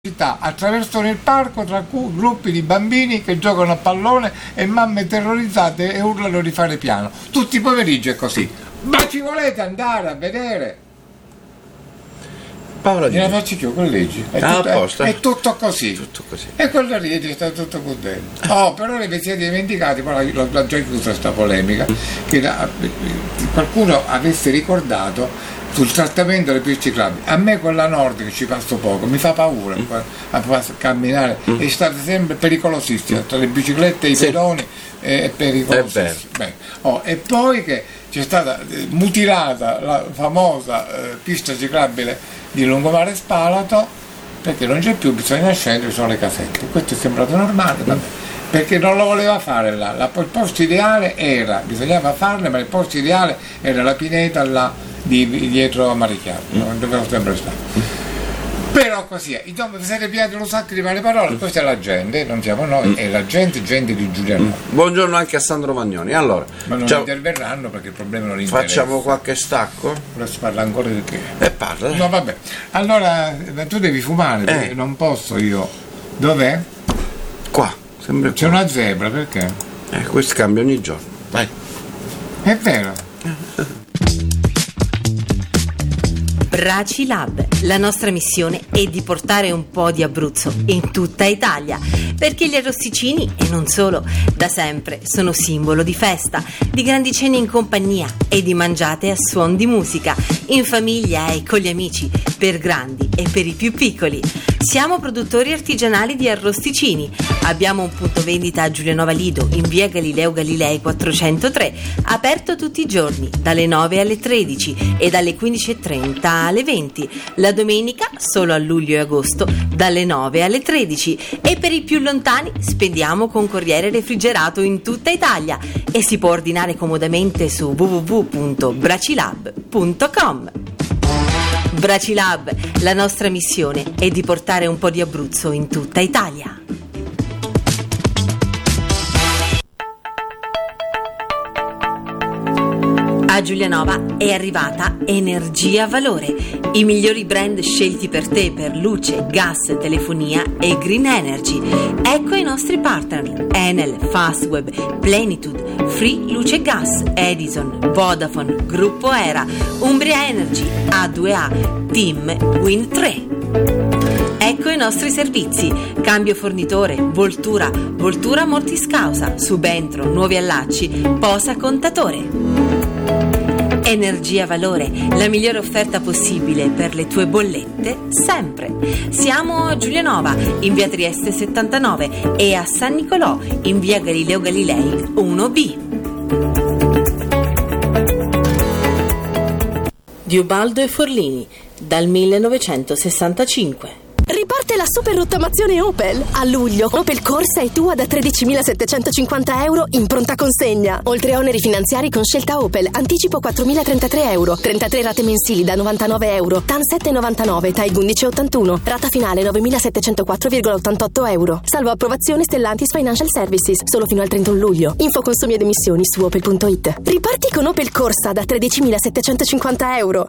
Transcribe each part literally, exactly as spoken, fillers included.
attraversano il parco tra cui gruppi di bambini che giocano a pallone e mamme terrorizzate e urlano di fare piano. Tutti i pomeriggi è così. Ma ci volete andare a vedere? Paola gliela faccio io con leggi. È, ah, tutto, è, è tutto così. Tutto così. E quello ride, sta tutto contento. Oh, però ne vi siete dimenticati, poi l'ho, l'ho già chiusa sta polemica, che la, qualcuno avesse ricordato sul trattamento delle piste ciclabili. A me quella nord che ci passo poco mi fa paura mm. a, a camminare, mm. è stata sempre pericolosissima tra le biciclette e i sì. pedoni, è, è pericolosissima. Beh, oh, e poi che c'è stata eh, mutilata la famosa eh, pista ciclabile di Lungomare Spalato, perché non c'è più, bisogna scendere, sono le casette. Questo è sembrato normale, vabbè, perché non lo voleva fare là. La, il posto ideale era, bisognava farle, ma il posto ideale era la pineta là di, dietro a Marichiaro, mm. dove sempre stare. Però così è, insomma, vi siete piati un sacco di male parole, questa è la gente, non siamo noi, mm. è la gente, gente di Giuliano. Mm. Buongiorno anche a Sandro Magnoni. Allora, ma non ciao. interverranno perché il problema non interessa. Facciamo qualche stacco? Ora si parla ancora di che? E eh, parla. No, vabbè. Allora, tu devi fumare, perché eh. non posso io. Dov'è? Qua, sempre c'è qua. Una zebra, perché? Eh, questo cambia ogni giorno. Vai. È vero. Bracilab, la nostra missione è di portare un po' di Abruzzo in tutta Italia, perché gli arrosticini, e non solo, da sempre sono simbolo di festa, di grandi cene in compagnia e di mangiate a suon di musica, in famiglia e con gli amici, per grandi e per i più piccoli. Siamo produttori artigianali di arrosticini. Abbiamo un punto vendita a Giulianova Lido, in via Galileo Galilei quattrocentotre, aperto tutti i giorni, dalle nove alle tredici e dalle quindici e trenta alle venti. La domenica, solo a luglio e agosto, dalle nove alle tredici. E per i più lontani spendiamo con corriere refrigerato in tutta Italia e si può ordinare comodamente su w w w punto bracilab punto com. Bracilab, la nostra missione è di portare un po' di Abruzzo in tutta Italia. A Giulianova è arrivata Energia Valore, i migliori brand scelti per te per luce, gas, telefonia e green energy. Ecco i nostri partner: Enel, Fastweb, Plenitude, Free Luce e Gas, Edison, Vodafone, Gruppo Era, Umbria Energy, A due A, Team, Wind tre. Ecco i nostri servizi: cambio fornitore, voltura, voltura mortis causa, subentro, nuovi allacci, posa contatore. Energia Valore, la migliore offerta possibile per le tue bollette, sempre. Siamo a Giulianova, in via Trieste settantanove, e a San Nicolò, in via Galileo Galilei uno B. Di Ubaldo e Forlini, dal millenovecentosessantacinque. Riparte la super rottamazione Opel. A luglio Opel Corsa è tua da tredicimilasettecentocinquanta euro in pronta consegna. Oltre a oneri finanziari con scelta Opel, anticipo quattromilatrentatré euro, trentatré rate mensili da novantanove euro, T A N sette virgola novantanove, T A I undici virgola ottantuno, rata finale novemilasettecentoquattro virgola ottantotto euro. Salvo approvazione Stellantis Financial Services, solo fino al trentuno luglio. Info consumi ed emissioni su opel punto it. Riparti con Opel Corsa da tredicimilasettecentocinquanta euro.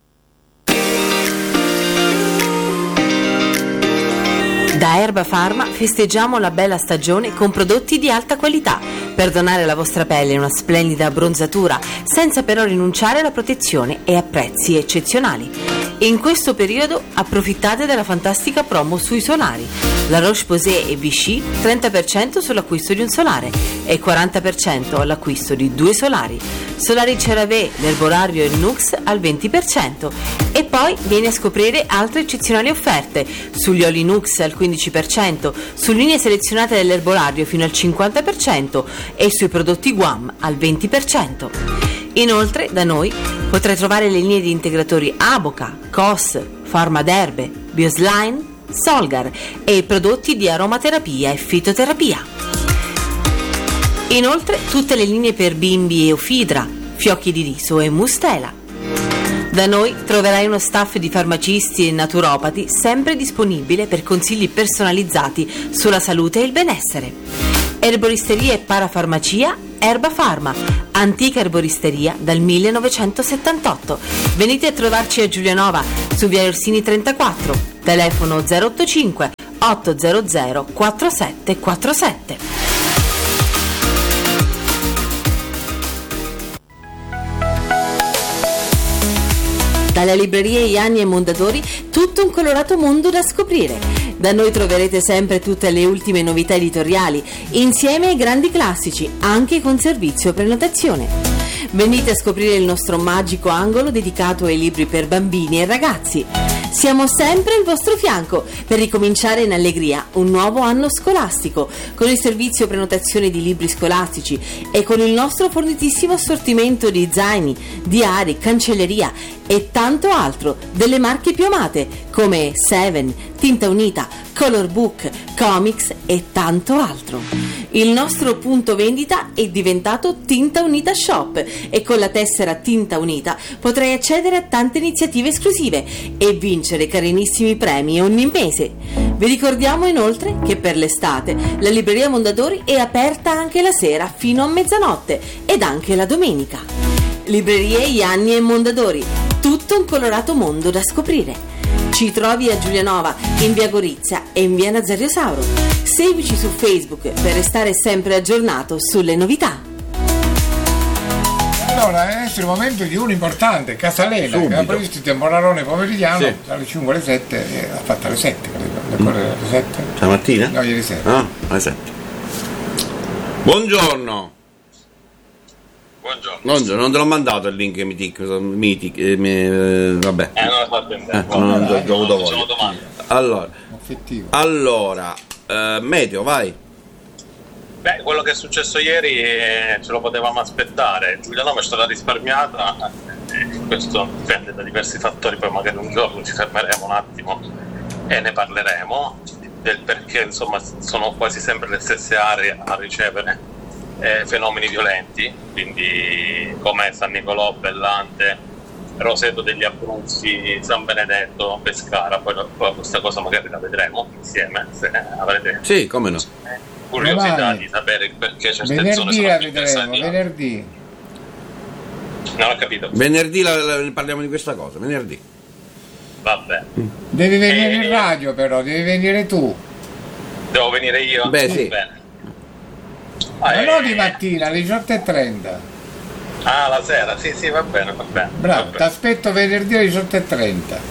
Da Erba Pharma festeggiamo la bella stagione con prodotti di alta qualità per donare alla vostra pelle una splendida abbronzatura, senza però rinunciare alla protezione e a prezzi eccezionali. In questo periodo approfittate della fantastica promo sui solari. La Roche-Posay e Vichy trenta per cento sull'acquisto di un solare e quaranta per cento all'acquisto di due solari. Solari CeraVe, l'erbolario e il Nux al venti per cento. E poi vieni a scoprire altre eccezionali offerte sugli oli Nux al quindici per cento, su linee selezionate dell'erbolario fino al cinquanta per cento e sui prodotti Guam al venti per cento. Inoltre da noi potrai trovare le linee di integratori Aboca, C O S, Pharmaderbe, Biosline, Solgar e i prodotti di aromaterapia e fitoterapia. Inoltre tutte le linee per bimbi e Eufidra, fiocchi di riso e mustela. Da noi troverai uno staff di farmacisti e naturopati sempre disponibile per consigli personalizzati sulla salute e il benessere. Erboristeria e parafarmacia Erba Pharma, antica erboristeria dal millenovecentosettantotto. Venite a trovarci a Giulianova, su via Orsini trentaquattro. Telefono zero otto cinque otto zero zero quattro sette quattro sette. Dalla libreria Ianni e Mondadori tutto un colorato mondo da scoprire. Da noi troverete sempre tutte le ultime novità editoriali, insieme ai grandi classici, anche con servizio prenotazione. Venite a scoprire il nostro magico angolo dedicato ai libri per bambini e ragazzi. Siamo sempre al vostro fianco per ricominciare in allegria un nuovo anno scolastico con il servizio prenotazione di libri scolastici e con il nostro fornitissimo assortimento di zaini, diari, cancelleria e tanto altro delle marche più amate come Seven, Tinta Unita, Color Book, Comics e tanto altro. Il nostro punto vendita è diventato Tinta Unita Shop e con la tessera Tinta Unita potrai accedere a tante iniziative esclusive e vincere carinissimi premi ogni mese. Vi ricordiamo inoltre che per l'estate la libreria Mondadori è aperta anche la sera fino a mezzanotte ed anche la domenica. Librerie Ianni e Mondadori, tutto un colorato mondo da scoprire. Ci trovi a Giulianova, in via Gorizia e in via Nazario Sauro. Seguici su Facebook per restare sempre aggiornato sulle novità. Allora, adesso è il momento di uno importante, Casalena, Subito. che ha previsto il temporalone pomeridiano Sì. dalle cinque alle sette e ha fatto alle sette, credo. Le alle sette? Stamattina? No, ieri sera. Ah, alle sette. Buongiorno. Buongiorno. Buongiorno, non te l'ho mandato il link Mythic, Mythic eh, mi- eh, vabbè. Eh, non l'ho fatto in Eh, tempo. non ho Vabbè, avuto sono voglia. domande. Allora, Effettivo. allora eh, meteo, vai. Beh, quello che è successo ieri eh, ce lo potevamo aspettare. Giulianova è stata risparmiata, eh, questo dipende da diversi fattori, poi magari un giorno ci fermeremo un attimo e ne parleremo del perché, insomma, sono quasi sempre le stesse aree a ricevere eh, fenomeni violenti, quindi come San Nicolò, Bellante, Roseto degli Abruzzi, San Benedetto, Pescara. Poi, poi questa cosa magari la vedremo insieme, se avrete Sì, come no. curiosità Domani. di sapere perché certe zone Venerdì sono la più vedremo, interessanti. venerdì. Non ho capito. Venerdì la- la- parliamo di questa cosa, venerdì. Vabbè, Devi venire Eh, in radio però, devi venire tu. devo venire io? Beh, Va sì. bene. Ma Ah, non eh, di mattina, alle diciotto e trenta. ah, la sera, sì, sì, va bene, va bene. Bravo, va ti bene. aspetto venerdì alle diciotto e trenta.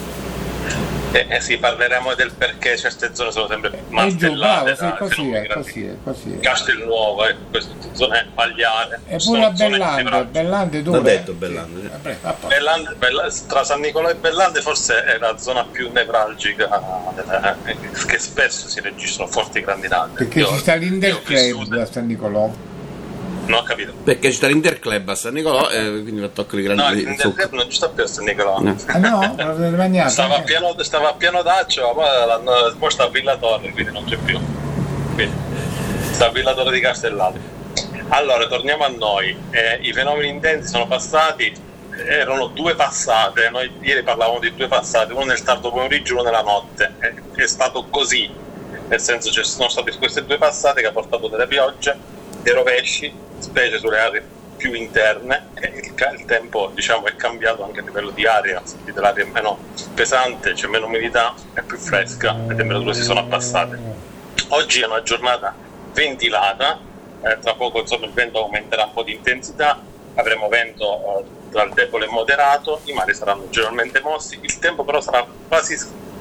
Eh, eh sì, parleremo del perché certe zone sono sempre E giù, martellate. bravo, sì, da così fenomeni è, grandi. così è, così è. Castelnuovo, ecco, queste zone pagliare. E sono pure a zone Bellante, nevralgiche. Bellante dove? L'ho detto, Bellante, sì. Vabbè, a posto. Bellante- Bella- tra San Nicolò e Bellante forse è la zona più nevralgica, eh, che spesso si registrano forti grandinate. Perché Io- ci sta io ho l'Interclub vissuto- a San Nicolò. Non ho capito. Perché ci sta l'Interclub a San Nicolò e quindi va a toccare i No, grandi il zuccheri. Interclub non ci sta più a San Nicolò. No. Ah no? L'avete mangiato? Stava a piano, stava a piano Daccio, ma l'hanno sposta a Villa Torre, quindi non c'è più. Quindi, sta a Villa Torre di Castellati. Allora, torniamo a noi. Eh, I fenomeni intensi sono passati, erano due passate. Noi ieri parlavamo di due passate, uno nel tardo pomeriggio e uno nella notte. È, è stato così, nel senso ci sono state queste due passate che ha portato delle piogge, dei rovesci, specie sulle aree più interne, e il, ca- il tempo, diciamo, è cambiato anche a livello di aria. Sentite, l'aria è meno pesante, c'è meno umidità, è più fresca, le temperature si sono abbassate. Oggi è una giornata ventilata, eh, tra poco, insomma, il vento aumenterà un po' di intensità, avremo vento eh, tra il debole e moderato, i mari saranno generalmente mossi, il tempo però sarà quasi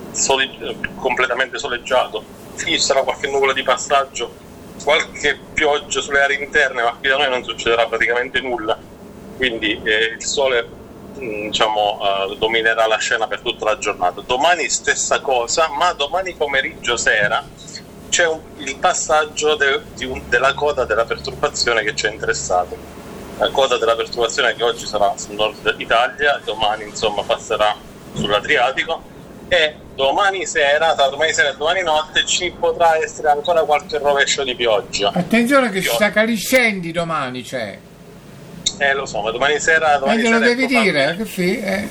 sole- completamente soleggiato, sì, ci sarà qualche nuvola di passaggio, qualche pioggia sulle aree interne, ma qui da noi non succederà praticamente nulla, quindi eh, il sole mh, diciamo eh, dominerà la scena per tutta la giornata. Domani stessa cosa, ma domani pomeriggio sera c'è un, il passaggio de, di un, della coda della perturbazione che ci è interessato. La coda della perturbazione che oggi sarà sul nord Italia, domani insomma passerà sull'Adriatico, e domani sera, tra domani sera e domani notte ci potrà essere ancora qualche rovescio di pioggia. Attenzione che ci Pioggia. sta Caliscendi domani, c'è. Eh lo so, ma domani sera E domani glielo sera è devi probabile- dire, che fi, eh.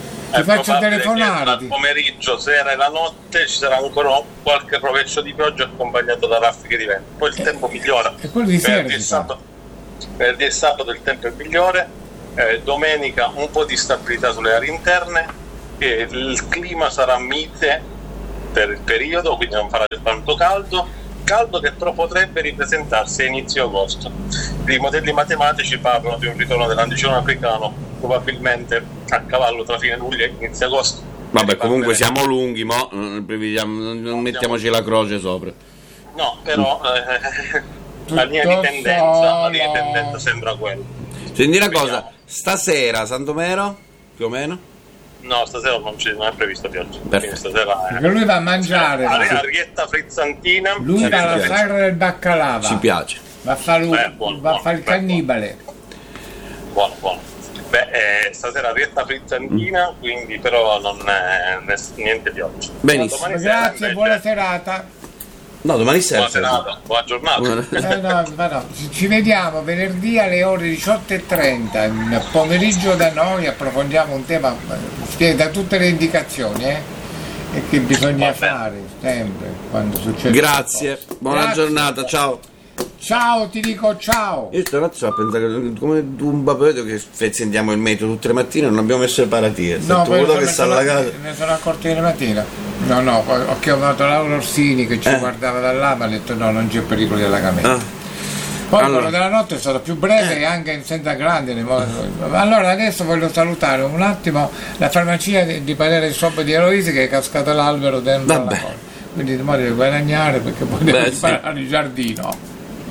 è Ti faccio probabile telefonare. che tra il pomeriggio, sera e la notte ci sarà ancora qualche rovescio di pioggia accompagnato da raffiche di vento. Poi il tempo migliora. E quello di sera Venerdì e si fa. sabato, venerdì e sabato il tempo è migliore, eh, domenica un po' di stabilità sulle aree interne, e il clima sarà mite per il periodo, quindi non farà tanto caldo, caldo che però potrebbe ripresentarsi a inizio agosto. I modelli matematici parlano di un ritorno dell'anticiclone africano, probabilmente a cavallo tra fine luglio e inizio agosto. Vabbè, comunque siamo lunghi, mo non, non, non mettiamoci la croce sopra. No, però eh, la linea di tendenza, la linea di tendenza sembra quella. Senti una cosa, stasera Santomero, più o meno? No, stasera non, ci, non è previsto pioggia. Stasera è... Perché lui va a mangiare. La arietta frizzantina. Lui va alla sagra del baccalà. Ci piace. Va a fare Beh, buono, va a fare il cannibale. Buono, buono. Beh, eh, stasera arietta frizzantina, mm. quindi però non è niente pioggia. Benissimo. Grazie, invece... buona serata. No, domani sera. Buona serata, buona giornata. Eh, no, ma no. Ci vediamo venerdì alle ore diciotto e trenta, in pomeriggio da noi approfondiamo un tema, da tutte le indicazioni, eh, e che bisogna fare sempre quando succede. Grazie, buona Grazie. giornata, ciao. Ciao, ti dico ciao. Io stanotte ho pensato come un bapeto che sentiamo il metro tutte le mattine, non abbiamo messo le paratie. No, poi che sta alla casa. Ne sono accorto ieri mattina. No, no, ho chiamato Laura Orsini che ci eh. guardava da là, ma ha detto no, non c'è pericolo di allagamento. Ah. Poi allora. quello della notte è stato più breve eh. e anche in senza grande. Allora adesso voglio salutare un attimo la farmacia di, di Padere Sopra di Eloise che è cascato l'albero dentro Vabbè. la porta. Quindi domani devo guadagnare perché poi devo Beh, imparare sì. il giardino.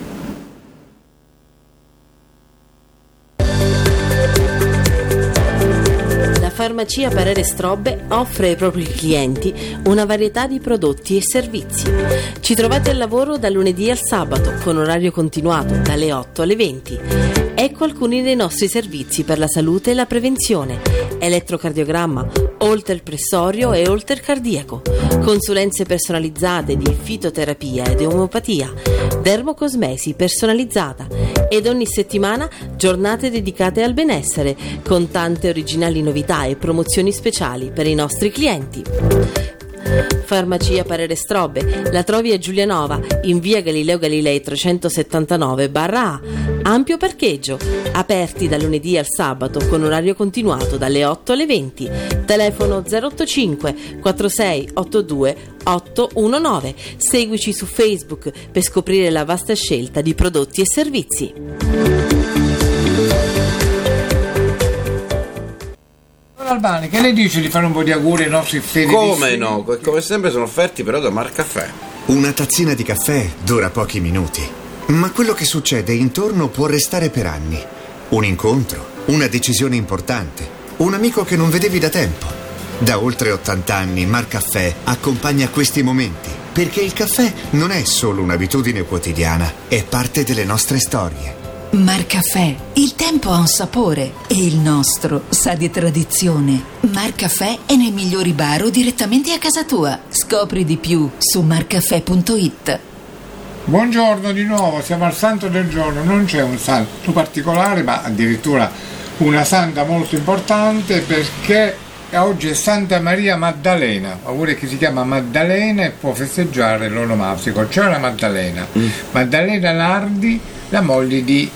Farmacia Parere Strobbe offre ai propri clienti una varietà di prodotti e servizi. Ci trovate al lavoro dal lunedì al sabato con orario continuato dalle otto alle venti. Ecco alcuni dei nostri servizi per la salute e la prevenzione: elettrocardiogramma, holter pressorio e holter cardiaco, consulenze personalizzate di fitoterapia ed omeopatia, dermocosmesi personalizzata ed ogni settimana giornate dedicate al benessere con tante originali novità e promozioni speciali per i nostri clienti. Farmacia Parere Strobbe la trovi a Giulianova in via Galileo Galilei trecentosettantanove A, ampio parcheggio, aperti dal lunedì al sabato con orario continuato dalle otto alle venti, telefono zero otto cinque quattro sei otto due otto uno nove. Seguici su Facebook per scoprire la vasta scelta di prodotti e servizi. Albani, che ne dici di fare un po' di auguri ai nostri fedeli? Come no? Come sempre sono offerti però da Marcaffè. Una tazzina di caffè dura pochi minuti, ma quello che succede intorno può restare per anni. Un incontro, una decisione importante, un amico che non vedevi da tempo. Da oltre ottanta anni Marcaffè accompagna questi momenti, perché il caffè non è solo un'abitudine quotidiana, è parte delle nostre storie. Marcaffè, il tempo ha un sapore e il nostro sa di tradizione. Marcaffè è nei migliori bar o direttamente a casa tua. Scopri di più su marcaffè punto it. Buongiorno di nuovo, siamo al santo del giorno. Non c'è un santo particolare, ma addirittura una santa molto importante, perché oggi è Santa Maria Maddalena, oppure che si chiama Maddalena e può festeggiare l'onomastico. C'è una Maddalena, mm. Maddalena Nardi, la moglie di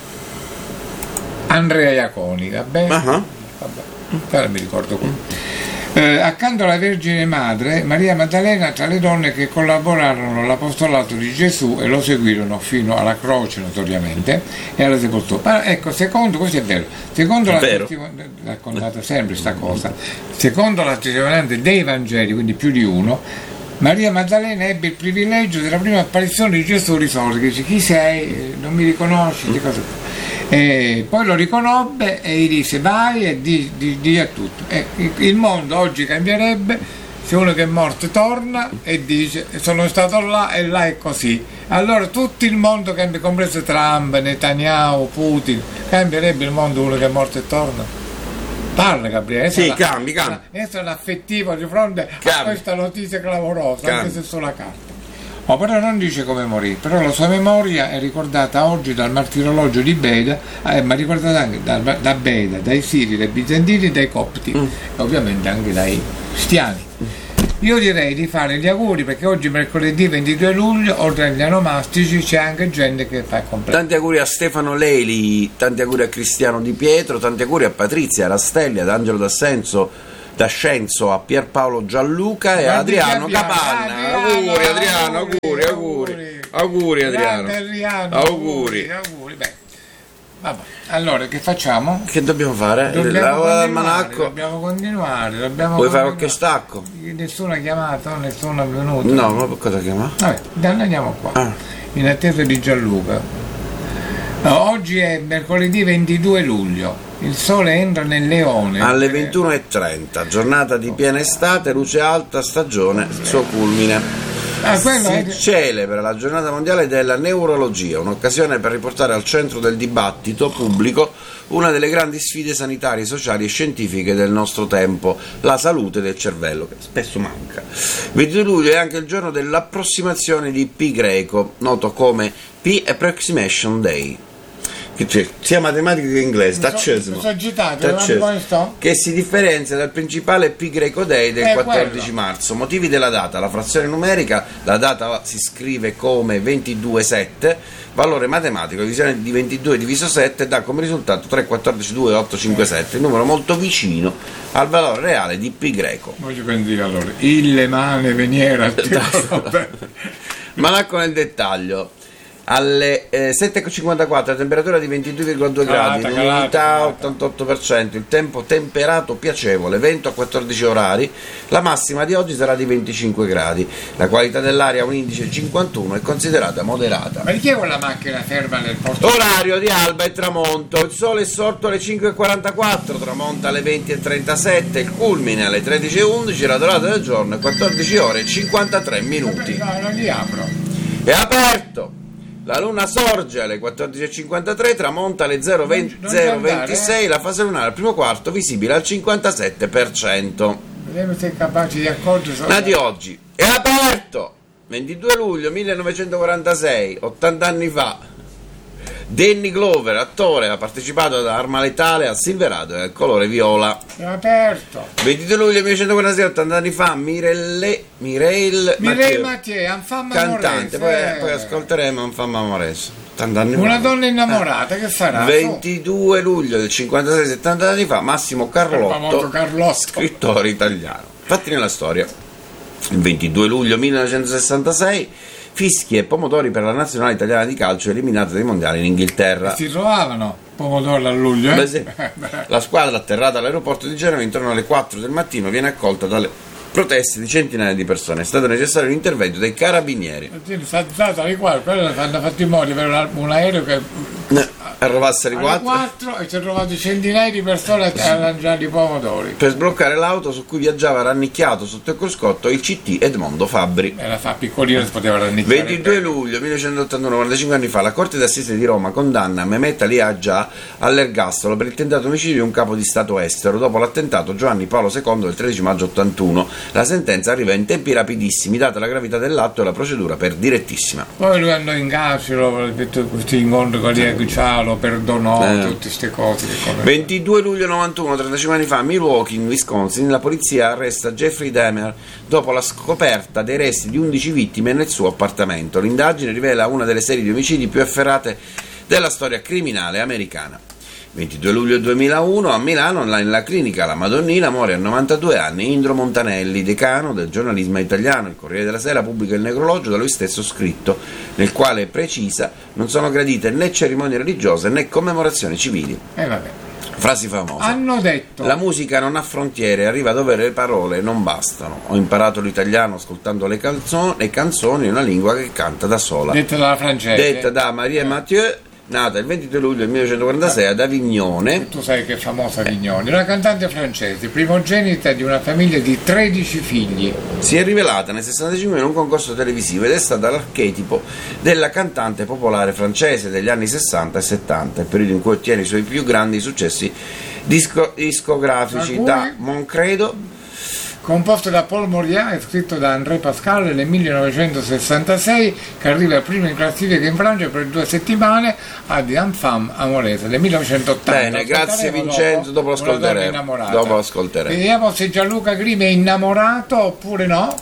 Andrea Iaconi, va bene? Uh-huh. Vabbè, mi ricordo qui. Eh, accanto alla Vergine Madre, Maria Maddalena tra le donne che collaborarono all'apostolato di Gesù e lo seguirono fino alla croce, notoriamente, e alla sepoltura. Ma ecco, secondo, questo è vero, secondo è la vero. testimonianza, raccontata sempre sta cosa, secondo la testimonianza dei Vangeli, quindi più di uno, Maria Maddalena ebbe il privilegio della prima apparizione di Gesù risorto, che dice: chi sei? Non mi riconosci? Che cosa? E poi lo riconobbe e gli disse: vai e di, di, di a tutto. E il mondo oggi cambierebbe se uno che è morto torna e dice: sono stato là e là è così. Allora tutto il mondo cambia, compreso Trump, Netanyahu, Putin. Cambierebbe il mondo uno che è morto e torna? Parla, Gabriele. Sì, cambi, cambi. Questo è l'affettivo di fronte cambi. a questa notizia clamorosa, cambi. anche se sulla carta. Oh, però non dice come morì, però la sua memoria è ricordata oggi dal martirologio di Beda, eh, ma ricordata anche da, da Beda, dai Siri, dai Bizantini e dai Copti, mm. e ovviamente anche dai Cristiani. Mm. Io direi di fare gli auguri, perché oggi mercoledì ventidue luglio, oltre agli onomastici, c'è anche gente che fa compleanno. Tanti auguri a Stefano Leili, tanti auguri a Cristiano Di Pietro, tanti auguri a Patrizia, a Rastelli, ad Angelo D'Assenso, da Scienzo a Pierpaolo Gianluca e a Adriano Capanna. Auguri Adriano, auguri, auguri, auguri Adriano, Adriano, auguri. auguri. Beh, vabbè. Allora che facciamo? Che dobbiamo fare? Dobbiamo L'almanacco. Dobbiamo continuare. Dobbiamo Vuoi fare continuare. qualche stacco? Nessuno ha chiamato, nessuno è venuto. No, ma cosa chiama? Vabbè, andiamo qua. Ah. In attesa di Gianluca. No, oggi è mercoledì ventidue luglio. Il sole entra nel Leone. Alle ventuno e trenta, giornata di piena estate, luce alta, stagione, il suo culmine. Ah, quello Si è... celebra la giornata mondiale della neurologia, un'occasione per riportare al centro del dibattito pubblico una delle grandi sfide sanitarie, sociali e scientifiche del nostro tempo, la salute del cervello, che spesso manca. ventidue luglio è anche il giorno dell'approssimazione di Pi greco, noto come Pi Approximation Day, che c'è sia matematica che inglese, taccesimo, Taccesimo. che si differenzia dal principale Pi Greco Day del Eh, quattordici quello. marzo. Motivi della data: la frazione numerica, la data si scrive come ventidue sette, valore matematico, divisione di ventidue diviso sette dà come risultato tre, quattordici, due, otto, cinque, sette, un numero molto vicino al valore reale di Pi Greco. Voglio pensare allora, ille mane veniera. Malacco nel dettaglio. Alle eh, sette e cinquantaquattro, temperatura di ventidue virgola due gradi, Calata, l'umidità calata. ottantotto per cento, il tempo temperato piacevole, vento a quattordici orari, la massima di oggi sarà di venticinque gradi, la qualità dell'aria a un indice cinquantuno è considerata moderata. Perché quella macchina ferma nel posto? Orario di alba e tramonto, il sole è sorto alle cinque e quarantaquattro, tramonta alle venti e trentasette, il culmine alle tredici e undici, la durata del giorno è quattordici ore e cinquantatré minuti. No, non li apro. È aperto! La luna sorge alle quattordici e cinquantatré, tramonta alle zero ventisei, la fase lunare al primo quarto visibile al cinquantasette per cento. Vediamo se è capace di accorgersi. Nati oggi, è aperto! ventidue luglio millenovecentoquarantasei, ottanta anni fa. Danny Glover, attore, ha partecipato ad Arma Letale, a Silverado e al colore viola. È aperto. ventidue luglio millenovecentoquarantasei, ottanta anni fa, Mirelle, Mireille Mireille Mathieu, Mathieu, Enfant cantante, poi, Amorese. poi ascolteremo Enfant Amorese. ottanta anni Una fa. donna innamorata, che sarà? ventidue luglio del cinquantasei, settanta anni fa, Massimo Il famoso Carlotto, Carlotto. scrittore italiano. Fatti nella storia. Il ventidue luglio millenovecentosessantasei, fischi e pomodori per la nazionale italiana di calcio eliminata dai mondiali in Inghilterra. Si trovavano pomodoro a luglio, eh? Beh, sì. La squadra atterrata all'aeroporto di Genova intorno alle quattro del mattino viene accolta dalle proteste di centinaia di persone. È stato necessario l'intervento dei carabinieri. Saltata alle quattro, quello hanno fatto in modo per un, un aereo che Arrivasse alle alle quattro quattro e ci hanno trovato centinaia di persone a lanciare i pomodori. per sbloccare l'auto su cui viaggiava rannicchiato sotto il cruscotto il C T Edmondo Fabbri. Era fa piccolino, si poteva rannicchiare. ventidue luglio millenovecentottantuno, quarantacinque anni fa, la Corte d'Assise di Roma condanna Mehmet Ali Agca all'ergastolo per il tentato omicidio di un capo di Stato estero dopo l'attentato Giovanni Paolo secondo del tredici maggio ottantuno. La sentenza arriva in tempi rapidissimi, data la gravità dell'atto e la procedura per direttissima. Poi lui andò in carcere, tutti questi incontri con Diego Cialo, perdonò, Eh. tutte queste cose. Che come... ventidue luglio novantuno, trentacinque anni fa, a Milwaukee, in Wisconsin, la polizia arresta Jeffrey Dahmer dopo la scoperta dei resti di undici vittime nel suo appartamento. L'indagine rivela una delle serie di omicidi più efferate della storia criminale americana. ventidue luglio duemilauno, a Milano, nella clinica La Madonnina, muore a novantadue anni Indro Montanelli, decano del giornalismo italiano. Il Corriere della Sera pubblica il necrologio da lui stesso scritto, nel quale precisa: non sono gradite né cerimonie religiose né commemorazioni civili. Eh, vabbè. Frasi famose. Hanno detto La musica non ha frontiere, arriva dove le parole non bastano. Ho imparato l'italiano ascoltando le, calzo- le canzoni in una lingua che canta da sola. detta dalla francese. Detta da Marie Mathieu, nata il ventidue luglio millenovecentoquarantasei ad Avignone. Tu sai che è famosa Vignoni, una cantante francese, primogenita di una famiglia di tredici figli. Si è rivelata nel sessantacinque in un concorso televisivo ed è stata l'archetipo della cantante popolare francese degli anni sessanta e settanta, il periodo in cui ottiene i suoi più grandi successi disco- discografici, Tra cui- da Mon Credo, Composto da Paul Moriat e scritto da André Pascal nel millenovecentosessantasei, che arriva primo in classifica in Francia per due settimane, ad Enfant Amorese del millenovecentottanta. Bene, grazie Ascolteremo Vincenzo, dopo Una donna l'ascolteremo. innamorata. Dopo l'ascolteremo. Vediamo se Gianluca Grime è innamorato oppure no.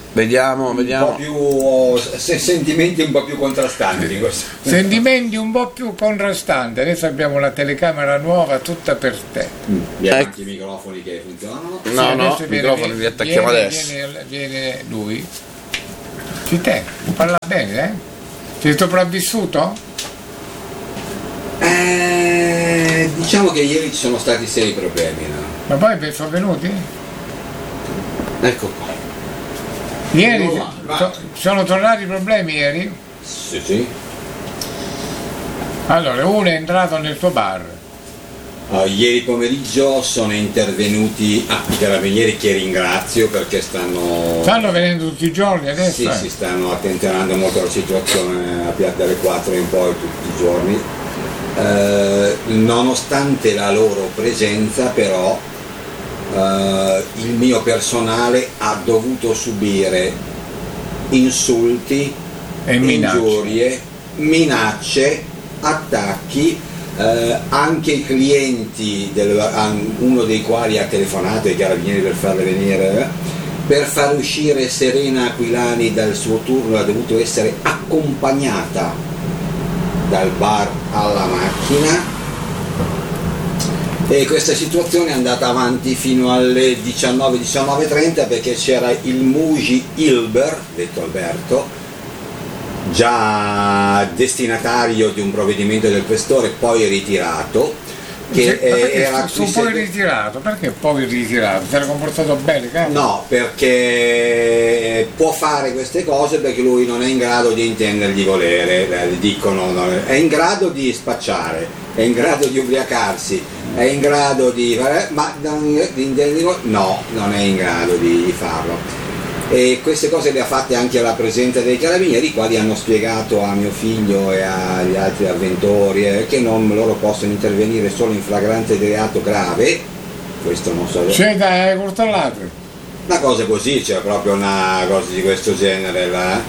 Vediamo, un vediamo. po' più se, sentimenti un po' più contrastanti di questo. Sentimenti un po' più contrastanti. Adesso abbiamo una telecamera nuova tutta per te. Mm, abbiamo Ecco. anche i microfoni che funzionano. No, Sì, no, adesso i viene- microfoni li attacchiamo viene- adesso. Viene, viene lui. Ci te, parla bene, eh? Sei sopravvissuto? Eh, diciamo che ieri ci sono stati seri problemi, no? Ma poi sono venuti? Ecco qua. Ieri No, va, va. so- sono tornati i problemi ieri? Sì, sì. Allora, uno è entrato nel tuo bar. Uh, ieri pomeriggio sono intervenuti ah, i carabinieri, che ringrazio perché stanno Stanno venendo tutti i giorni adesso? sì, eh? si stanno attenzionando molto alla situazione a più dalle quattro in poi tutti i giorni. Eh, nonostante la loro presenza però eh, il mio personale ha dovuto subire insulti, E minacce. ingiurie, minacce, attacchi. Eh, anche i clienti, del, uno dei quali ha telefonato ai carabinieri per farle venire, per far uscire Serena Aquilani dal suo turno ha dovuto essere accompagnata dal bar alla macchina, e questa situazione è andata avanti fino alle diciannove diciannove e trenta perché c'era il Muji Ilber, detto Alberto, già destinatario di un provvedimento del questore poi ritirato, che Cioè, ma perché era su, su poi ritirato? Perché poi ritirato? Si era comportato bene, cazzo? no, perché può fare queste cose perché lui non è in grado di intendere di volere, eh, dicono, no, è in grado di spacciare, è in grado di ubriacarsi, è in grado di fare, ma non, di intendere di volere, no, non è in grado di, di farlo. E queste cose le ha fatte anche alla presenza dei carabinieri, i quali hanno spiegato a mio figlio e agli altri avventori eh, che non loro possono intervenire solo in flagranza di reato grave, questo non so. C'è da coltellate. Una cosa così, c'è proprio una cosa di questo genere là.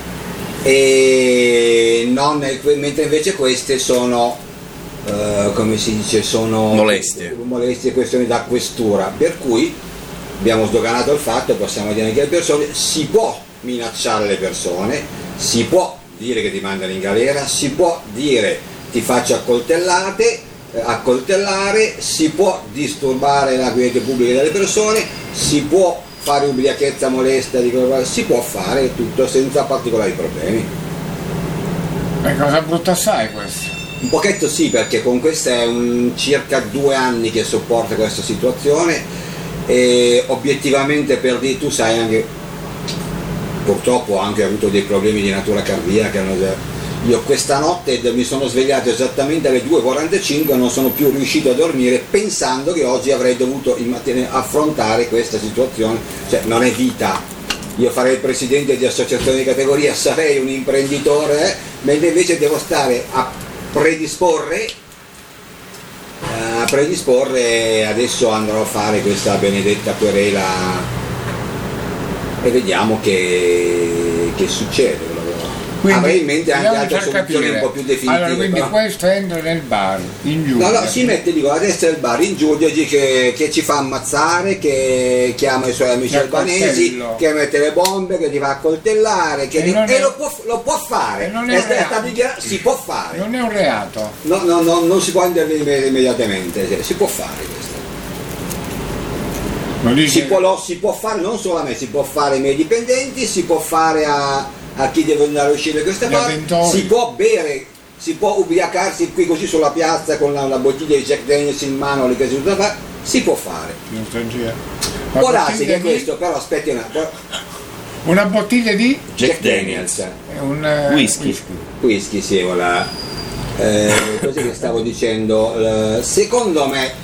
E non, mentre invece queste sono, eh, come si dice, sono Molestie. molestie, questioni da questura, per cui abbiamo sdoganato il fatto, possiamo dire anche alle persone, si può minacciare le persone, si può dire che ti mandano in galera, si può dire ti faccio accoltellate, eh, accoltellare, si può disturbare la quiete pubblica delle persone, si può fare ubriachezza molesta, di quello, si può fare tutto senza particolari problemi. È cosa brutta assai questa. Un pochetto sì, perché con questa è un circa due anni che sopporta questa situazione. E obiettivamente, per dire, tu sai anche, purtroppo ho anche avuto dei problemi di natura cardiaca. Io questa notte mi sono svegliato esattamente alle due e quarantacinque e non sono più riuscito a dormire pensando che oggi avrei dovuto affrontare questa situazione. Cioè non è vita, io farei il presidente di associazione di categoria, sarei un imprenditore, eh, mentre invece devo stare a predisporre a predisporre adesso andrò a fare questa benedetta querela e vediamo che, che succede. Quindi, avrei in mente anche dobbiamo altre già soluzioni capire. un po' più definitive. Allora, quindi però. questo entra nel bar in giù. No, no, si mette, dico, a destra del bar in giù, dice che, che ci fa ammazzare, che chiama i suoi amici Che albanesi, accoltello. che mette le bombe, che ti fa accoltellare, che E di- non e è- lo, può, lo può fare. e non è È un stata reato. dichiarata- si può fare. Non è un reato. No, no, no, non si può intervenire immediatamente, si può fare questo. Lo dice- Si può, lo, si può fare non solo a me, si può fare ai miei dipendenti, si può fare a, a chi deve andare a uscire queste Gli bar, avventori. si può bere, si può ubriacarsi qui così sulla piazza con la, la bottiglia di Jack Daniels in mano, le cose da fare, si può fare. Nostalgia. Una Può darsi bottiglia che di- questo, però aspetti una Una bottiglia di Jack Daniels. è un eh, Whisky. whisky, sì, voilà. Eh, così che stavo dicendo, eh, secondo me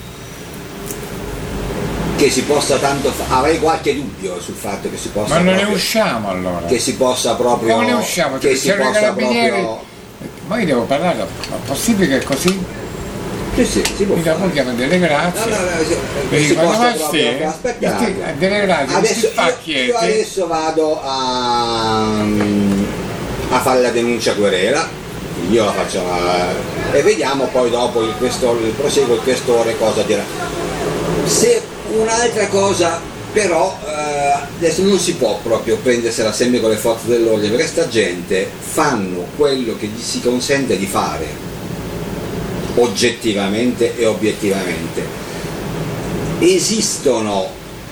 che si possa tanto fa- avrei qualche dubbio sul fatto che si possa Ma non ne proprio- usciamo allora. che si possa proprio Come ne usciamo? che si C'erano i possa carabinieri. proprio Ma io devo parlare, ma è possibile che è così? sì, sì, si può Mi da fare. poi chiamano delle grazie. No, no, no, si- Vedi, si quando possa vai proprio ste, aspettare. sti- delle grazie, Adesso questi io, io pacchietti. adesso vado a, a fare la denuncia querela, io la faccio a- e vediamo poi dopo il questore, il proseguo il questore cosa dirà. Se un'altra cosa però eh, adesso non si può proprio prendersela sempre con le forze dell'ordine, perché sta gente fanno quello che gli si consente di fare, oggettivamente e obiettivamente. Esistono,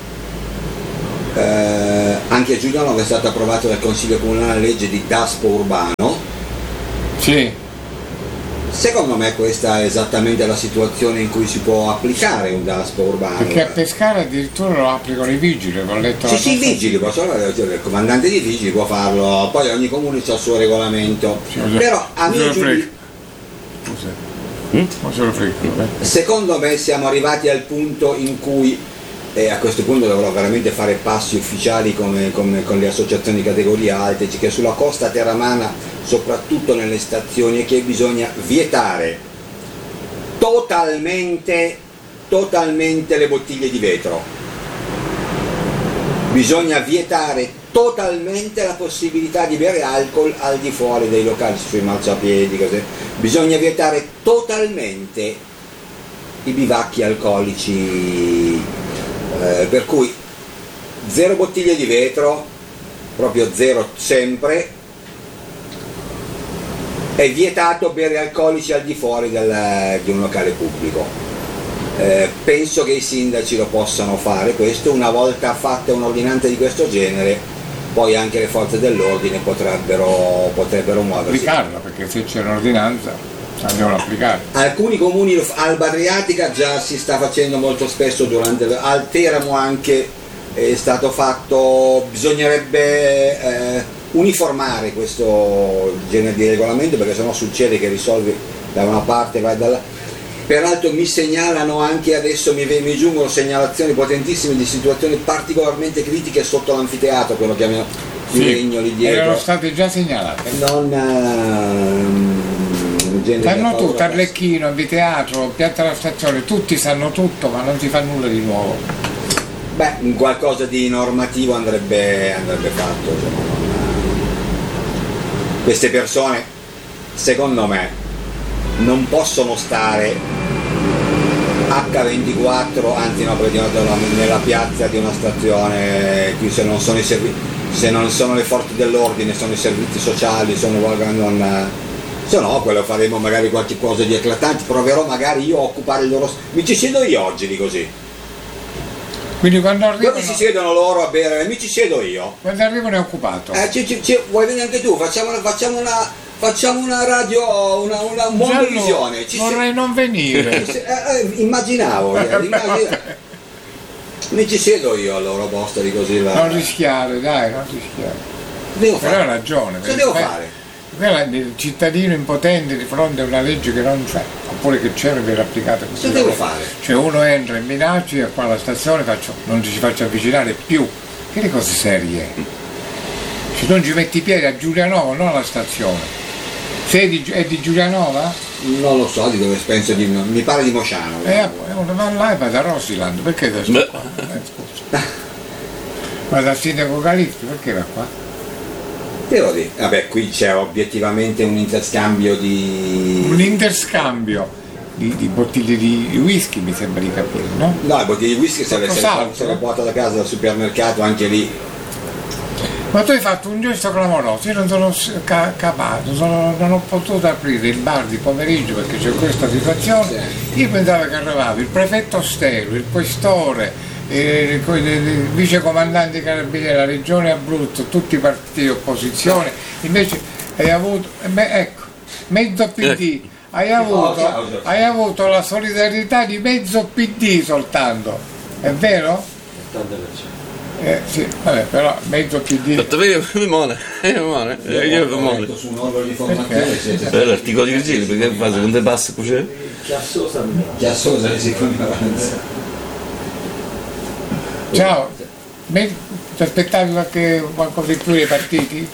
eh, anche a Giuliano è stata approvata dal Consiglio Comunale la legge di Daspo urbano. Sì. Secondo me questa è esattamente la situazione in cui si può applicare un Daspo urbano. Perché a Pescara addirittura lo applicano i vigili, ho letto. Sì, sì, i vigili, il comandante di vigili può farlo, poi ogni comune ha il suo regolamento. Scusa, però a mio giudizio, secondo me siamo arrivati al punto in cui, e a questo punto dovrò veramente fare passi ufficiali come, come, con le associazioni di categoria alte, che sulla costa terramana, soprattutto nelle stazioni, è che bisogna vietare totalmente, totalmente le bottiglie di vetro. Bisogna vietare totalmente la possibilità di bere alcol al di fuori dei locali, sui marciapiedi, così. Bisogna vietare totalmente i bivacchi alcolici, eh, per cui zero bottiglie di vetro, proprio zero sempre. È vietato bere alcolici al di fuori del, di un locale pubblico. Eh, penso che i sindaci lo possano fare questo, una volta fatta un'ordinanza di questo genere, poi anche le forze dell'ordine potrebbero, potrebbero muoversi. Applicarla, perché se c'è un'ordinanza la devono applicare. Alcuni comuni, Alba Adriatica già si sta facendo molto spesso, durante al Teramo anche è stato fatto, bisognerebbe eh, uniformare questo genere di regolamento, perché sennò succede che risolvi da una parte e vai dall'altra. Peraltro mi segnalano anche adesso, mi, mi giungono segnalazioni potentissime di situazioni particolarmente critiche sotto l'anfiteatro, quello che chiamiamo sì, i legno lì dietro. Erano state già segnalate. Non uh, sanno tutto, Arlecchino, Anfiteatro, Piazza della Stazione, tutti sanno tutto, ma non si fa nulla di nuovo. Beh, qualcosa di normativo andrebbe, andrebbe fatto. Cioè, non, queste persone, secondo me, non possono stare acca ventiquattro, anzi no, perché nella piazza di una stazione, qui se non sono i servizi, se non sono le forze dell'ordine, sono i servizi sociali, sono non, se no quello faremo magari qualche cosa di eclatante, proverò magari io a occupare il loro, mi ci siedo io oggi di così. Quindi quando arrivano, dove si siedono loro a bere, mi ci siedo io. Quando arrivano è occupato. Eh, ci, ci, ci, vuoi venire anche tu? Facciamo, facciamo una. Facciamo una radio, una, una mondovisione. Ci vorrei se... non venire. Se... Eh, eh, immaginavo, eh, immaginavo. Mi ci siedo io al loro posto di così. La... Non rischiare, dai, non rischiare. Devo Però fare. hai ragione. Cosa devo fare? Il cittadino impotente di fronte a una legge che non c'è, oppure che c'è e viene applicata così. Cosa devo fare? Cioè uno entra in minacci e qua alla stazione faccio, non ci si faccia avvicinare più. Che le cose serie? Se non ci metti i piedi a Giulianova, non alla stazione. Sei di, è di Giulianova? Non lo so di dove penso di no. Mi pare di Mosciano. Eh, uno va là e va da Rosiland, perché da sto qua? Eh, scusa. Va dal sindaco Califfi, perché va qua? Devo dire, vabbè, qui c'è obiettivamente un interscambio di. Un interscambio di, di bottiglie di whisky, mi sembra di capire, no? No, le bottiglie di whisky se le, se le, se le porta da casa dal supermercato, anche lì. Ma tu hai fatto un gesto clamoroso, io non sono ca- capace, sono, non ho potuto aprire il bar di pomeriggio perché c'è questa situazione. Io pensavo che arrivava il prefetto Stelo, il questore, eh, il vicecomandanti carabinieri della regione Abruzzo, tutti i partiti di opposizione, invece hai avuto, ecco, mezzo P D, hai avuto, hai avuto la solidarietà di mezzo P D soltanto, è vero? ottanta per cento. Eh, sì, vabbè, però mezzo P D. Detto vedi, mi muore, mi muore, io mi muore. Su un organo di formazione siete. Per l'articolo di Virgilio, perché fa secondo te passa cucina? Chiassosa, chiassosa di seconda. Ciao, ti aspettavi qualche qualcosa di più dei partiti?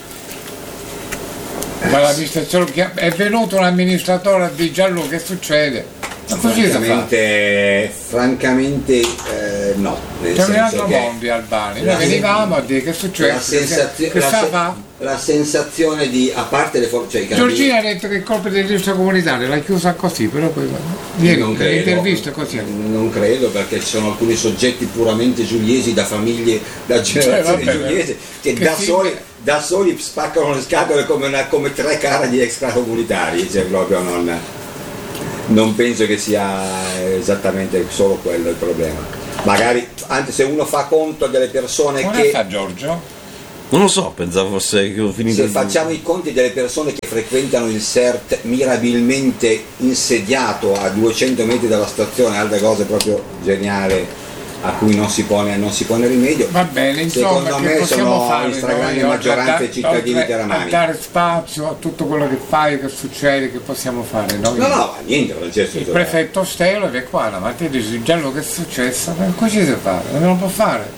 Ma l'amministrazione, è venuto un amministratore di Gianluca, che succede? Ma così si fa. francamente, francamente eh, no. Nel C'è un senso altro che mondo Albani, la noi venivamo a dire che è successo, la, sensazio- che la, sta se- fa? la sensazione di, a parte le forze, cioè, i carabinieri- Giorgina ha detto che il colpo del registro comunitario l'ha chiusa così, però poi ieri non credo, l'intervista così. non credo, perché ci sono alcuni soggetti puramente giuliesi, da famiglie, da generazioni Cioè, vabbè, giuliesi, che, che da, sì. soli, da soli spaccano le scatole come, una- come tre cara di extracomunitari, cioè proprio non, non penso che sia esattamente solo quello il problema. Magari, anzi, se uno fa conto delle persone Come che fa Giorgio? Non lo so, pensavo fosse che ho finito. se il- facciamo i conti delle persone che frequentano il S E R T mirabilmente insediato a duecento metri dalla stazione, altre cose proprio geniali a cui non si pone, non si pone rimedio, Va bene, insomma, secondo che me possiamo sono fare in stragrande noi, maggioranza oltre a i cittadini oltre teramani. a dare spazio a tutto quello che fai, che succede, che possiamo fare noi? No, no, niente, Francesco. Il cioè, prefetto Stelo è qua la mattina dice già quello che è successo, ma così si fa, non lo può fare.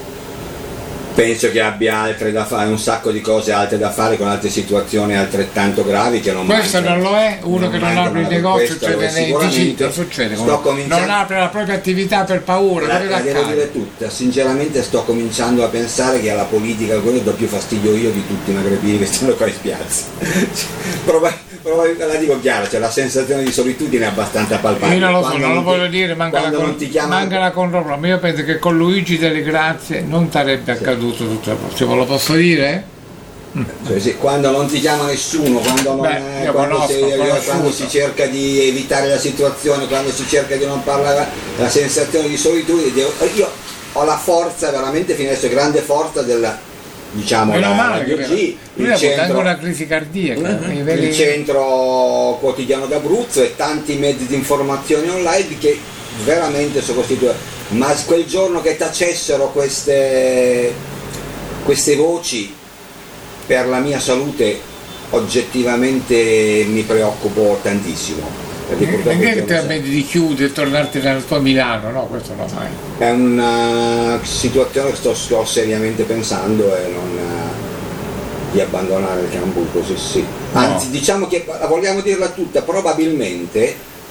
penso che abbia altre da fare, un sacco di cose altre da fare con altre situazioni altrettanto gravi che non Questo mancano. non lo è, uno che non mancano, apre il ma negozio, questo cioè è nei sicuramente. digiti, succede, Sto non cominciando- apre la propria attività per paura, La, dove la la devo cade? dire tutta, sinceramente sto cominciando a pensare che alla politica quello do più fastidio io di tutti i magrebini che stanno qua in spiazza. Proba- proba- la dico chiaro, cioè la sensazione di solitudine è abbastanza palpabile. Io non lo so, Quando non lo ti- voglio dire, manca la, quando con, non ti chiamano- manca la controllo, ma io penso che con Luigi delle Grazie non sarebbe accaduto tutto il cioè, lo posso dire? Cioè, sì, quando non ti chiama nessuno, quando, non, Beh, io quando, conosco, si, ho conosciuto. quando si cerca di evitare la situazione, quando si cerca di non parlare, la sensazione di solitudine, devo- io ho la forza, veramente fino adesso, grande forza della, diciamo, Meno la male che Radio G, lui il ha avuto anche centro, una crisi cardiaca. i il veri- centro quotidiano d'Abruzzo e tanti mezzi di informazione online che veramente sono costituiti, ma quel giorno che tacessero queste, queste voci per la mia salute oggettivamente mi preoccupo tantissimo, perché purtroppo Non è che non ti so. ammetti di chiudere e tornarti nella tua Milano, no, questo no mai. È una situazione che sto, sto seriamente pensando e non eh, di abbandonare il campo così sì. Anzi, diciamo che vogliamo dirla tutta, probabilmente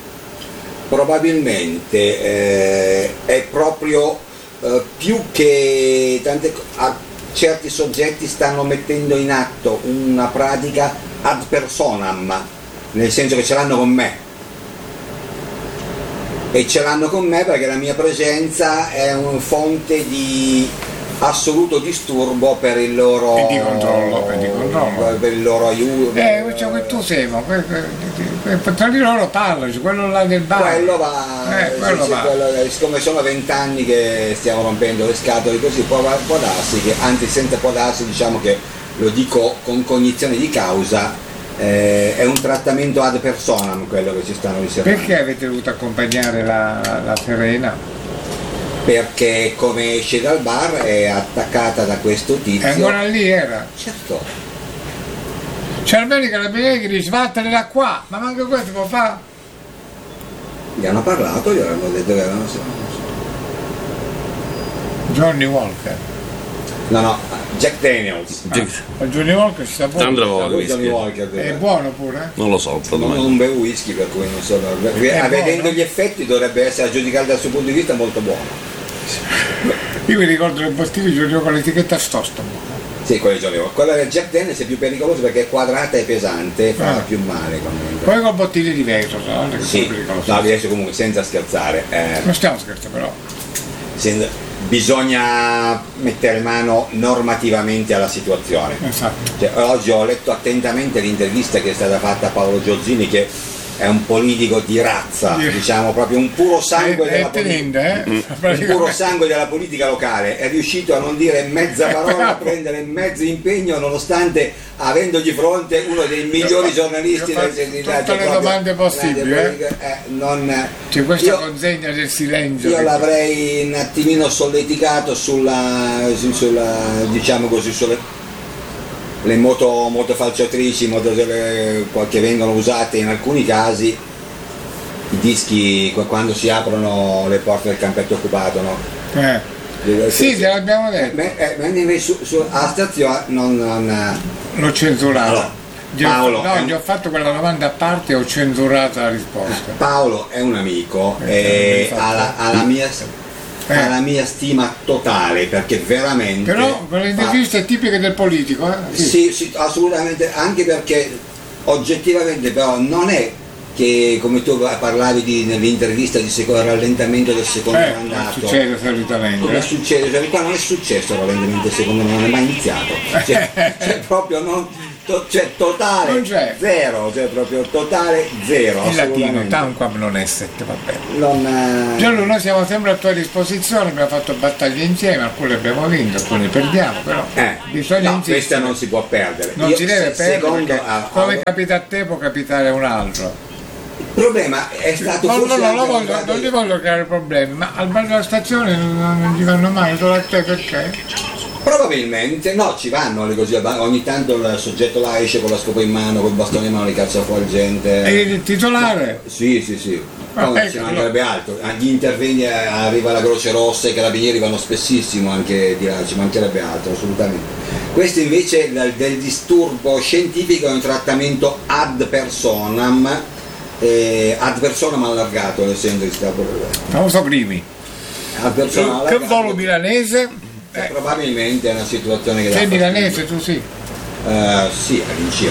probabilmente eh, è proprio eh, più che tante co- a certi soggetti stanno mettendo in atto una pratica ad personam, nel senso che ce l'hanno con me. E ce l'hanno con me perché la mia presenza è una fonte di assoluto disturbo per il loro E di controllo, e di controllo. per il loro aiuto. Eh, cioè, che tu sei, ma que- que- que- tra di loro parlano, cioè, quello là del bar. Quello va, Eh, sì, quello sì, va. quello- siccome sono vent'anni che stiamo rompendo le scatole così, può, può darsi che, anzi senza può darsi, diciamo che lo dico con cognizione di causa, eh, è un trattamento ad personam quello che ci stanno riservando. Perché avete dovuto accompagnare la, la Serena? Perché come esce dal bar è attaccata da questo tizio. E ancora lì era. Certo. C'è almeno i carabinieri che dice vattene da qua, ma manca questo può fare. Gli hanno parlato, gli hanno detto che erano. Johnny Walker. No, no, Jack Daniels. Ah, Johnny Walker ci sta buono. Andrà Ah, voi, lui Johnny whisky. Walker, È eh. buono pure? Non lo so, Non, non non bevo whisky, per cui non so. È Ah, vedendo buono? gli effetti dovrebbe essere, a giudicare dal suo punto di vista, molto buono. Io mi ricordo le bottiglie Johnny Walker con l'etichetta Stostomo. Sì, quello è Johnny Walker. Quella del Jack Daniels è più pericolosa perché è quadrata e pesante, fa Ah. più male comunque. Poi con bottiglie di vetro, tra l'altro, che Sì, sono pericolose. no, adesso comunque senza scherzare. eh, Non stiamo scherzando però. sen- bisogna mettere mano normativamente alla situazione. Esatto. Cioè, oggi ho letto attentamente l'intervista che è stata fatta a Paolo Giorgini, che è un politico di razza, Sì. diciamo proprio un puro sangue È, della è tenente, eh? un puro sangue della politica locale, è riuscito a non dire mezza parola, a prendere mezzo impegno nonostante avendo di fronte uno dei migliori giornalisti io ho del- fatto del- tutte del- le proprio- domande possibili, grande politica, eh, non- C'è questa io- consegna del silenzio. io che- l'avrei un attimino solleticato sulla, su- sulla diciamo così, sulle le moto, moto falciatrici, moto delle- che vengono usate in alcuni casi, i dischi qu- quando si aprono le porte del campetto occupato, no? Eh. Sì, te l'abbiamo detto. Eh, eh, mentre su, su, alla stazione non, non L'ho censurato. allora, Gli ho- Paolo no, è un- gli ho fatto quella domanda a parte e ho censurato la risposta. Paolo è un amico Eh, e infatti. ha la, ha la mia, Eh. ha la mia stima totale, perché veramente Però quelle fa- interviste tipiche del politico, eh? Sì, sì, assolutamente, anche perché oggettivamente però non è che, come tu parlavi di, nell'intervista di secondo, rallentamento del secondo Eh, mandato, succede solitamente. come eh. succede, cioè qua non è successo il rallentamento del secondo mandato, non è mai iniziato, cioè, cioè proprio non, to- cioè totale Non c'è. zero, cioè proprio totale zero, In latino, assolutamente. tanquam non esset, va bene. Non, eh, Gianlu, noi siamo sempre a tua disposizione, abbiamo fatto battaglie insieme, alcune abbiamo vinto, alcune perdiamo, però eh, bisogna no, insistere. questa non si può perdere. Non Io, si deve se- perdere, secondo, perché a- a- come capita a te può capitare a un altro. il problema è stato No, no, forse no, anche no, un voglio- grado- non gli voglio creare problemi, ma al bar della stazione non, non ci vanno mai, solo a te perché? Probabilmente, no, ci vanno le così, ogni tanto il soggetto là esce con la scopa in mano, col bastone in mano, li cazza fuori gente. E il titolare? Sì, sì, sì. Ah, No, ecco, ci mancherebbe altro. Agli interventi eh, arriva la Croce Rossa, i carabinieri vanno spessissimo anche di là, ci mancherebbe altro, assolutamente. Questo invece del, del disturbo scientifico è un trattamento ad personam, eh, ad personam allargato, nel senso che si sta Famoso Crimi. ad personam Che allargato. volo milanese? Eh, Eh, probabilmente è una situazione che dà sei fastidio. milanese, tu sì. Eh, sì, all'incirca.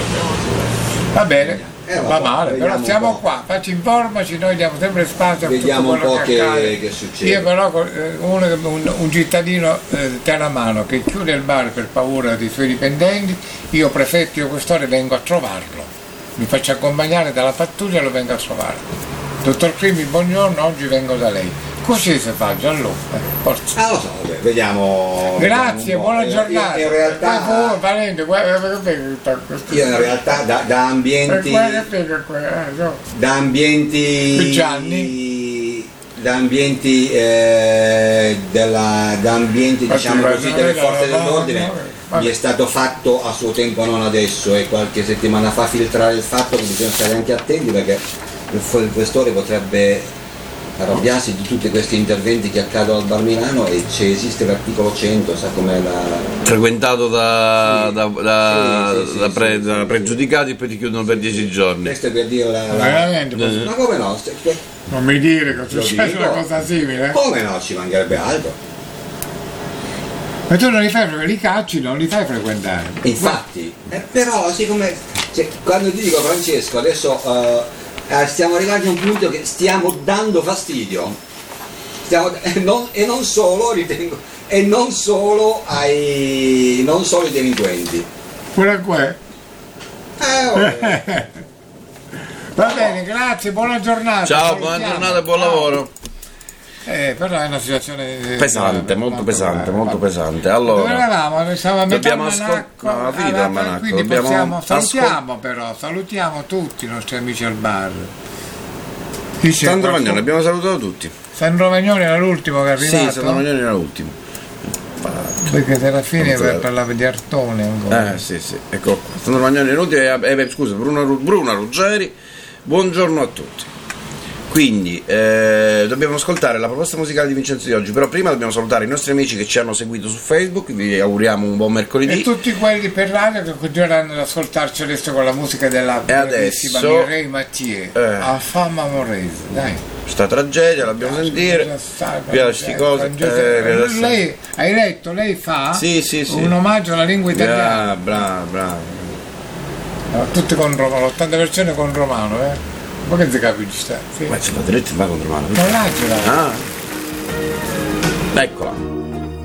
Va bene. Eh, Va vabbè, male, vediamo però un siamo po'. qua, facci informaci, noi diamo sempre spazio a tutto Vediamo un quello po' che, che- accade. che succede. Io però eh, uno, un, un cittadino eh, teramano che chiude il bar per paura dei suoi dipendenti, io prefetto, io questore vengo a trovarlo, mi faccio accompagnare dalla pattuglia e lo vengo a trovare. Dottor Crimi, buongiorno, oggi vengo da lei. Così si fa, Gianlu, eh, forza. Ah, lo so, vabbè, vediamo. Grazie, vediamo un po'. buona In- giornata. In, in realtà, Poi, valente, guarda, guarda, guarda, guarda, io in realtà da, da ambienti. guarda, guarda, guarda, no. Da ambienti. Gianni. Da ambienti eh, della, da ambienti diciamo Infatti, così no, delle no, forze no, dell'ordine no, vabbè. mi è stato fatto a suo tempo, non adesso, e qualche settimana fa filtrare il fatto che bisogna stare anche attenti perché il fu- il questore potrebbe arrabbiarsi di tutti questi interventi che accadono al Bar Milano, e c'è, esiste l'articolo cento, sa com'è la... Frequentato da, Sì. da, da, Sì, sì, da sì, pre- sì, da sì. pregiudicati e poi ti chiudono per dieci giorni. Questo è per dire la... la- Veramente, posso- Ma come no? St- que- non mi dire che è Lo successa dico. una cosa simile. Come no? Ci mancherebbe altro. Ma tu non li fai frequentare, li cacci, non li fai frequentare. Infatti, eh, però siccome cioè, quando ti dico Francesco adesso eh, eh, stiamo arrivando a un punto che stiamo dando fastidio, stiamo, e, non, e non solo ritengo, e non solo ai non solo ai delinquenti. Pure qua. Eh, vabbè. Va bene, grazie, buona giornata. Ciao, buona salutiamo. giornata e buon Ciao. lavoro. Eh, però è una situazione eh, Pesante, grave, molto molto pesante, grave. molto Vabbè. pesante. Dove Allora, eravamo? Noi siamo a metà dobbiamo ascol- almanacco, no, finito allora, l'almanacco, quindi dobbiamo possiamo, ascol- salutiamo però, salutiamo tutti i nostri amici al bar. Chi c'è? Sandro Qualcuno? Magnone, abbiamo salutato tutti. Sandro Magnone era l'ultimo che è Sì, arrivato? Sandro Magnone era l'ultimo. Perché se alla fine Non so. per parlare di Artone ancora. Eh sì, sì, ecco qua. Sandro Magnone è inutile, eh, eh, scusa, Bruno, Ru- Bruna Ruggeri, buongiorno a tutti. Quindi eh, dobbiamo ascoltare la proposta musicale di Vincenzo di oggi, però prima dobbiamo salutare i nostri amici che ci hanno seguito su Facebook, vi auguriamo un buon mercoledì. E tutti quelli per radio che continueranno ad ascoltarci adesso con la musica della E bravissima adesso- Mireille Mathieu, Eh. a fama Morese, dai. Sta tragedia, l'abbiamo sentire. Via da sti cose. eh, via da sti- lei, hai letto, lei fa Sì, sì, sì. un omaggio alla lingua italiana. Bravo, bravo, bravo. Tutti con Romano, l'ottanta per cento con Romano, eh. Ma che si capisce? Sì. Ma ce l'ha detto, ma contro mano. Non l'ha ce l'ha. Ah. Eccola.